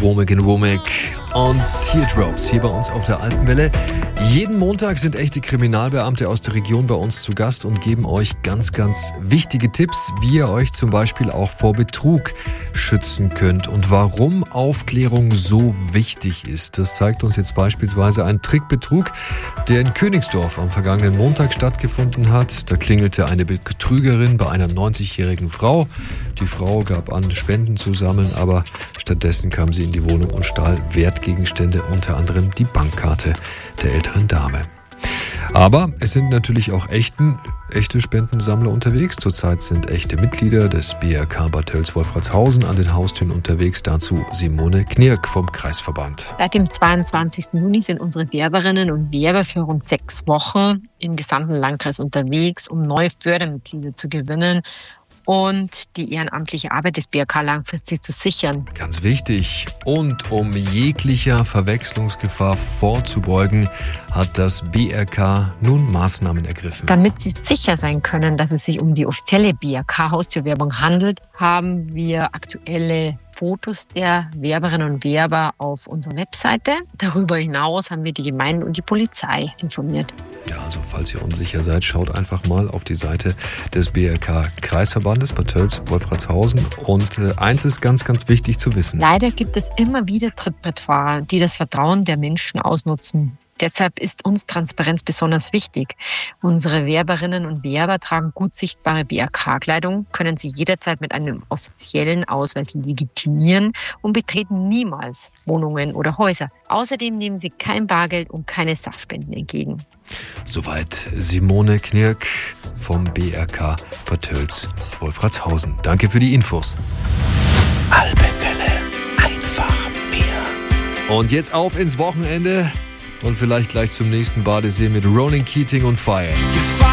Womack in Womack und Teardrops hier bei uns auf der Alpenwelle. Jeden Montag sind echte Kriminalbeamte aus der Region bei uns zu Gast und geben euch ganz, ganz wichtige Tipps, wie ihr euch zum Beispiel auch vor Betrug schützen könnt und warum Aufklärung so wichtig ist. Das zeigt uns jetzt beispielsweise ein Trickbetrug, der in Königsdorf am vergangenen Montag stattgefunden hat. Da klingelte eine Betrügerin bei einer 90-jährigen Frau. Die Frau gab an, Spenden zu sammeln, aber stattdessen kam sie in die Wohnung und stahl Wertgegenstände, unter anderem die Bankkarte der älteren Dame. Aber es sind natürlich auch echte Spendensammler unterwegs. Zurzeit sind echte Mitglieder des BRK Bad Tölz-Wolfratshausen an den Haustüren unterwegs. Dazu Simone Knirk vom Kreisverband. Seit dem 22. Juni sind unsere Werberinnen und Werber für rund 6 Wochen im gesamten Landkreis unterwegs, um neue Fördermitglieder zu gewinnen und die ehrenamtliche Arbeit des BRK langfristig zu sichern. Ganz wichtig. Und um jeglicher Verwechslungsgefahr vorzubeugen, hat das BRK nun Maßnahmen ergriffen. Damit Sie sicher sein können, dass es sich um die offizielle BRK-Haustürwerbung handelt, haben wir aktuelle Fotos der Werberinnen und Werber auf unserer Webseite. Darüber hinaus haben wir die Gemeinden und die Polizei informiert. Ja, also falls ihr unsicher seid, schaut einfach mal auf die Seite des BRK Kreisverbandes Bad Tölz-Wolfratshausen. Und eins ist ganz, ganz wichtig zu wissen. Leider gibt es immer wieder Trittbrettfahrer, die das Vertrauen der Menschen ausnutzen. Deshalb ist uns Transparenz besonders wichtig. Unsere Werberinnen und Werber tragen gut sichtbare BRK-Kleidung, können sie jederzeit mit einem offiziellen Ausweis legitimieren und betreten niemals Wohnungen oder Häuser. Außerdem nehmen sie kein Bargeld und keine Sachspenden entgegen. Soweit Simone Knirk vom BRK Bad Tölz-Wolfratshausen. Danke für die Infos. Alpenwelle, einfach mehr. Und jetzt auf ins Wochenende. Und vielleicht gleich zum nächsten Badesee mit Ronan Keating und Fires.